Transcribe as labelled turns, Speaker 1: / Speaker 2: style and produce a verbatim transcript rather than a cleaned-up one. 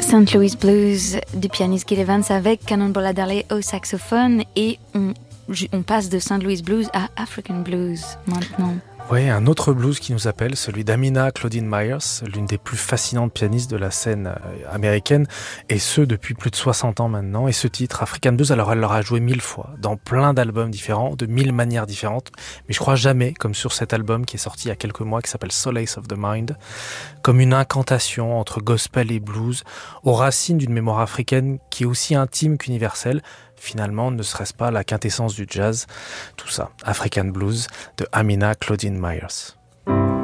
Speaker 1: Saint Louis Blues du pianiste Gil Evans avec Cannonball Adderley au saxophone et on, on passe de Saint Louis Blues à African Blues maintenant.
Speaker 2: Oui, un autre blues qui nous appelle, celui d'Amina Claudine Myers, l'une des plus fascinantes pianistes de la scène américaine, et ce depuis plus de soixante ans maintenant. Et ce titre, African Blues, alors elle l'aura joué mille fois, dans plein d'albums différents, de mille manières différentes, mais je crois jamais, comme sur cet album qui est sorti il y a quelques mois, qui s'appelle Solace of the Mind, comme une incantation entre gospel et blues, aux racines d'une mémoire africaine qui est aussi intime qu'universelle. Finalement, ne serait-ce pas la quintessence du jazz? Tout ça, African Blues de Amina Claudine Myers.